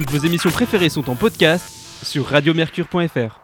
Toutes vos émissions préférées sont en podcast sur radiomercure.fr.